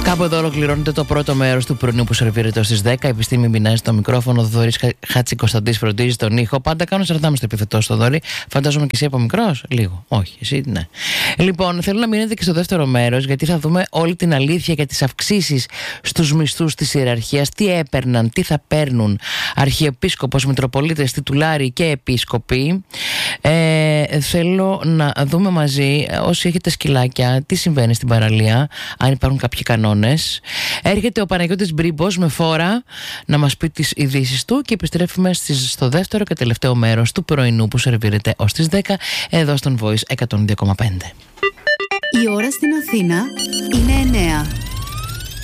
Κάπου εδώ ολοκληρώνεται το πρώτο μέρος του πρωινού που σερβίρεται ως τις 10. Επιστήμη Μινάζη στο μικρόφωνο, Θοδωρής Χατζικοσταντής φροντίζει τον ήχο. Πάντα κάνω 40 στο επιθετό στο Θοδωρή. Φαντάζομαι και εσύ από μικρός. Λίγο. Όχι, εσύ ναι. Λοιπόν, θέλω να μείνετε και στο δεύτερο μέρος, γιατί θα δούμε όλη την αλήθεια για τις αυξήσεις στους μισθούς της ιεραρχίας. Τι έπαιρναν, τι θα παίρνουν αρχιεπίσκοπος, μητροπολίτες, τιτουλάροι και επίσκοποι. Θέλω να δούμε μαζί, όσοι έχετε σκυλάκια, τι συμβαίνει στην παραλία, αν υπάρχουν κάποιοι κανόνες. Έρχεται ο Παναγιώτης Μπρίμπος με φόρα να μας πει τις ειδήσεις του και επιστρέφουμε στο δεύτερο και τελευταίο μέρος του πρωινού που σερβίρεται ως τις 10 εδώ στον Voice 102,5. Η ώρα στην Αθήνα είναι 9.